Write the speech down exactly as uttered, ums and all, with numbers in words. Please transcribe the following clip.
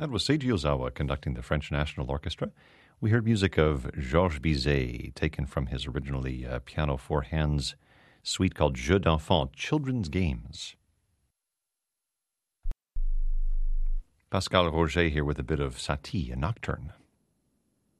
That was Seiji Ozawa conducting the French National Orchestra. We heard music of Georges Bizet, taken from his originally uh, piano four hands suite called Jeux d'enfants, Children's Games. Pascal Roger here with a bit of Satie, a nocturne.